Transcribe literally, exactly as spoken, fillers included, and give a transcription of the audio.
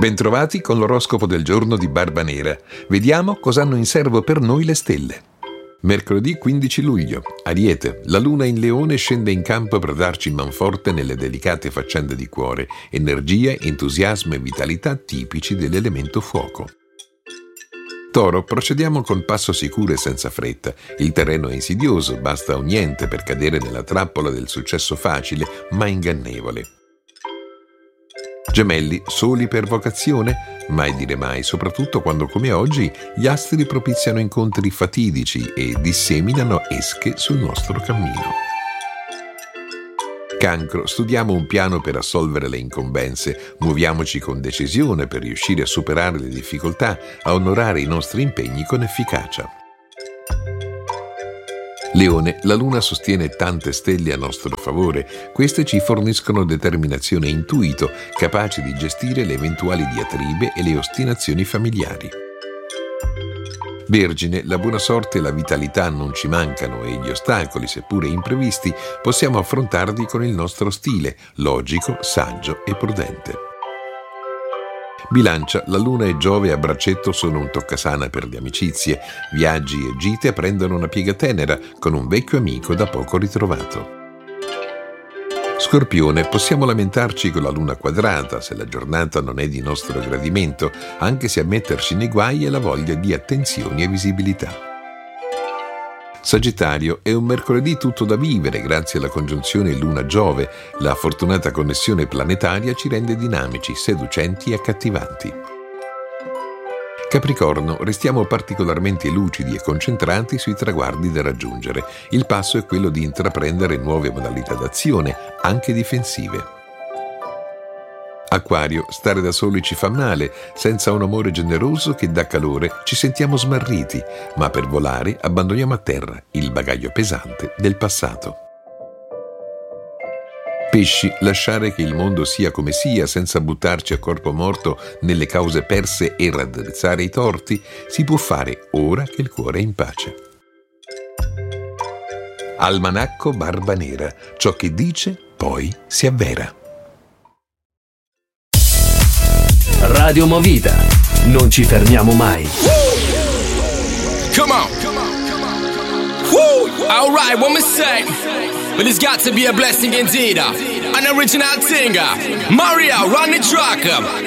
Bentrovati con l'oroscopo del giorno di Barbanera. Vediamo cosa hanno in serbo per noi le stelle. Mercoledì quindici luglio. Ariete. La luna in Leone scende in campo per darci manforte nelle delicate faccende di cuore, energia, entusiasmo e vitalità tipici dell'elemento fuoco. Toro, procediamo con passo sicuro e senza fretta. Il terreno è insidioso, basta un niente per cadere nella trappola del successo facile ma ingannevole. Gemelli, soli per vocazione? Mai dire mai, soprattutto quando come oggi gli astri propiziano incontri fatidici e disseminano esche sul nostro cammino. Cancro, studiamo un piano per assolvere le incombenze, muoviamoci con decisione per riuscire a superare le difficoltà, a onorare i nostri impegni con efficacia. Leone, la luna sostiene tante stelle a nostro favore. Queste ci forniscono determinazione e intuito, capaci di gestire le eventuali diatribe e le ostinazioni familiari. Vergine, la buona sorte e la vitalità non ci mancano e gli ostacoli, seppure imprevisti, possiamo affrontarli con il nostro stile, logico, saggio e prudente. Bilancia, la luna e Giove a braccetto sono un toccasana per le amicizie. Viaggi e gite prendono una piega tenera con un vecchio amico da poco ritrovato. Scorpione, possiamo lamentarci con la luna quadrata se la giornata non è di nostro gradimento, anche se a metterci nei guai è la voglia di attenzioni e visibilità. Sagittario, è un mercoledì tutto da vivere grazie alla congiunzione Luna-Giove. La fortunata connessione planetaria ci rende dinamici, seducenti e accattivanti. Capricorno, restiamo particolarmente lucidi e concentrati sui traguardi da raggiungere. Il passo è quello di intraprendere nuove modalità d'azione, anche difensive. Acquario, stare da soli ci fa male, senza un amore generoso che dà calore ci sentiamo smarriti, ma per volare abbandoniamo a terra il bagaglio pesante del passato. Pesci, lasciare che il mondo sia come sia senza buttarci a corpo morto nelle cause perse e raddrizzare i torti si può fare ora che il cuore è in pace. Almanacco Barbanera, ciò che dice poi si avvera. Radio Movida, non ci fermiamo mai. Come on. Woo! All right, what me say? But it's got to be a blessing indeed. An original singer. Mario, run the track.